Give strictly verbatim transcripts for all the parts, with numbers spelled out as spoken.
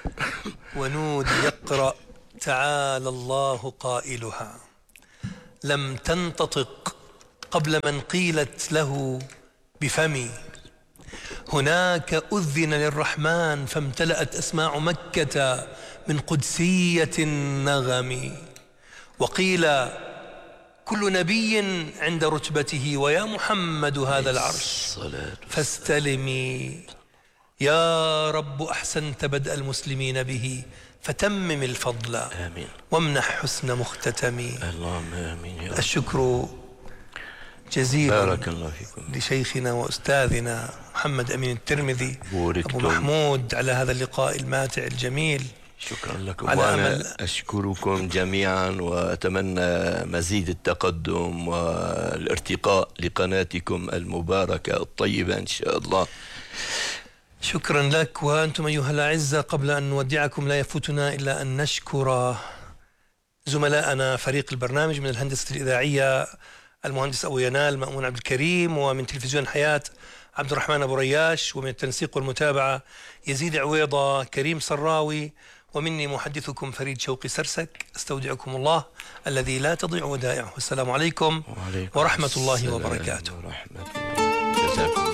ونودي يقرأ تعالى الله قائلها، لم تنتطق قبل من قيلت له بفمي، هناك أذن للرحمن فامتلأت أسماع مكة من قدسية النغم، وقيل كل نبي عند رتبته ويا محمد هذا العرش فاستلمي، يا رب أحسنت بدء المسلمين به فتمم الفضل آمين وامنح حسن مختتمي. اللهم آمين يا رب. الشكر جزيلا بارك الله فيكم لشيخنا وأستاذنا محمد أمين الترمذي أبو محمود على هذا اللقاء الماتع الجميل. شكرا لكم، وأنا أشكركم جميعا وأتمنى مزيد التقدم والارتقاء لقناتكم المباركة الطيبة إن شاء الله. شكرا لك. وأنتم أيها الأعزة، قبل أن نودعكم لا يفوتنا إلا أن نشكر زملائنا فريق البرنامج من الهندسة الإذاعية المهندس أبو ينال مأمون عبد الكريم، ومن تلفزيون حياة عبد الرحمن أبو رياش، ومن التنسيق والمتابعة يزيد عويضة كريم صراوي، ومني محدثكم فريد شوقي سرسك. استودعكم الله الذي لا تضيع ودائعه. السلام عليكم ورحمة الله وبركاته. ورحمة الله. جزاكم.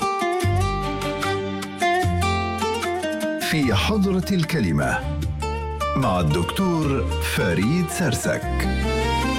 في حضرة الكلمة مع الدكتور فريد سرسك.